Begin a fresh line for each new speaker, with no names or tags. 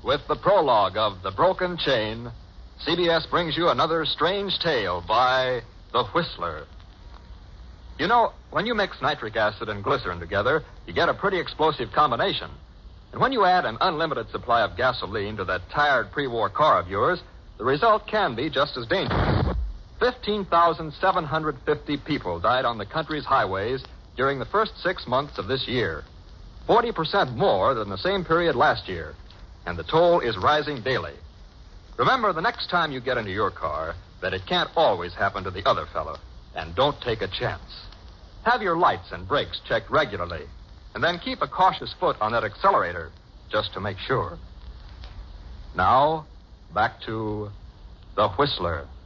with the prologue of The Broken Chain, CBS brings you another strange tale by The Whistler. You know, when you mix nitric acid and glycerin together, you get a pretty explosive combination. And when you add an unlimited supply of gasoline to that tired pre-war car of yours, the result can be just as dangerous. 15,750 people died on the country's highways during the first 6 months of this year. 40% more than the same period last year. And the toll is rising daily. Remember, the next time you get into your car, that it can't always happen to the other fellow. And don't take a chance. Have your lights and brakes checked regularly. And then keep a cautious foot on that accelerator, just to make sure. Now, back to The Whistler.